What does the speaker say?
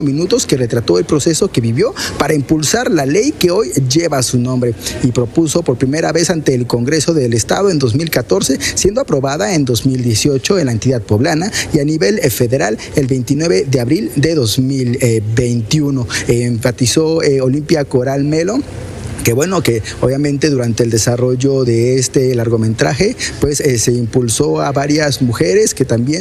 minutos que retrató el proceso que vivió para impulsar la ley que hoy lleva su nombre y propuso por primera vez ante el Congreso del Estado en 2014, siendo aprobada en 2018 en la entidad poblana y a nivel federal el 29 de abril de 2021. Enfatizó Olimpia Coral Melo que bueno, que obviamente durante el desarrollo de este largometraje, pues se impulsó a varias mujeres que también